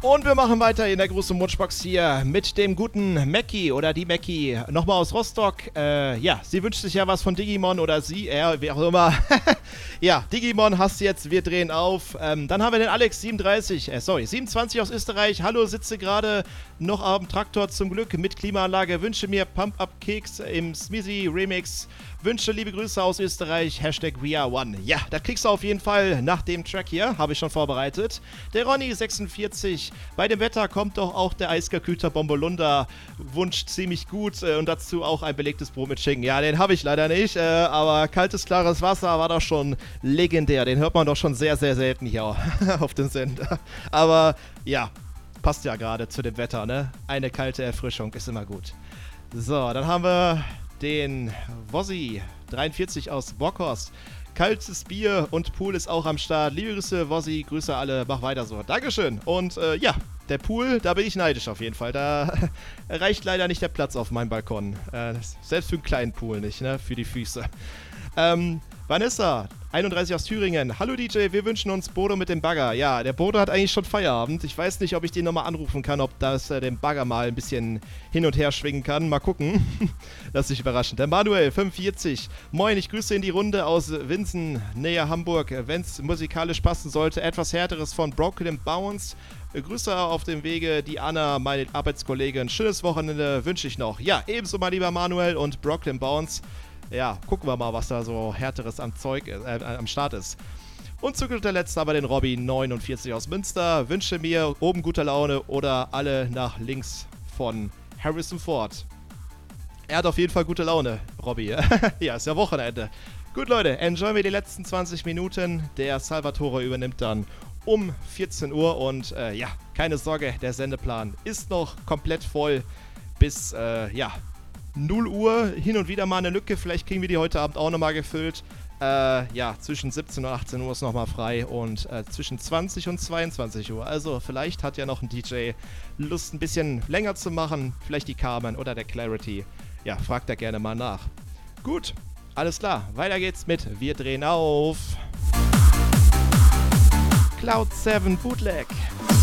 Und wir machen weiter in der großen Wunschbox hier mit dem guten Mackie oder die Mackie, nochmal aus Rostock. Ja, sie wünscht sich ja was von Digimon oder sie, wie auch immer. Ja, Digimon hast jetzt, wir drehen auf. Dann haben wir den Alex 27 aus Österreich. Hallo, sitze gerade noch am Traktor zum Glück mit Klimaanlage. Wünsche mir Pump-Up-Keks im Smeezy Remix. Wünsche liebe Grüße aus Österreich. Hashtag WeAreOne. Ja, das kriegst du auf jeden Fall nach dem Track hier. Habe ich schon vorbereitet. Der Ronny 46. Bei dem Wetter kommt doch auch der Eisgekühlter Bombolunda. Wunsch ziemlich gut. Und dazu auch ein belegtes Brot mit Schinken. Ja, den habe ich leider nicht. Aber kaltes, klares Wasser war doch schon legendär. Den hört man doch schon sehr, sehr selten hier auf dem Sender. Aber ja, passt ja gerade zu dem Wetter, ne? Eine kalte Erfrischung ist immer gut. So, dann haben wir den Wossi 43 aus Bockhorst. Kaltes Bier und Pool ist auch am Start. Liebe Grüße, Wossi, Grüße alle, mach weiter so. Dankeschön. Und ja, der Pool, da bin ich neidisch auf jeden Fall. Da reicht leider nicht der Platz auf meinem Balkon. Selbst für einen kleinen Pool nicht, ne? Für die Füße. Vanessa, 31 aus Thüringen. Hallo DJ, wir wünschen uns Bodo mit dem Bagger. Ja, der Bodo hat eigentlich schon Feierabend. Ich weiß nicht, ob ich den nochmal anrufen kann, ob das den Bagger mal ein bisschen hin und her schwingen kann. Mal gucken. Lass dich überraschen. Der Manuel, 45. Moin, ich grüße in die Runde aus Winsen, nähe Hamburg. Wenn es musikalisch passen sollte, etwas Härteres von Broken Bounce. Grüße auf dem Wege, die Anna, meine Arbeitskollegin. Schönes Wochenende wünsche ich noch. Ja, ebenso mein lieber Manuel und Broken Bounce. Ja, gucken wir mal, was da so härteres am Start ist. Und zu guter Letzt aber den Robby 49 aus Münster. Wünsche mir oben gute Laune oder alle nach links von Harrison Ford. Er hat auf jeden Fall gute Laune, Robby. Ja, ist ja Wochenende. Gut, Leute, enjoyen wir die letzten 20 Minuten. Der Salvatore übernimmt dann um 14 Uhr. Und ja, keine Sorge, der Sendeplan ist noch komplett voll bis, ja, 0 Uhr, hin und wieder mal eine Lücke, vielleicht kriegen wir die heute Abend auch nochmal gefüllt. Ja, zwischen 17 und 18 Uhr ist nochmal frei und zwischen 20 und 22 Uhr. Also vielleicht hat ja noch ein DJ Lust, ein bisschen länger zu machen, vielleicht die Carmen oder der Clarity. Ja, fragt da gerne mal nach. Gut, alles klar, weiter geht's mit Wir drehen auf. Cloud 7 Bootleg.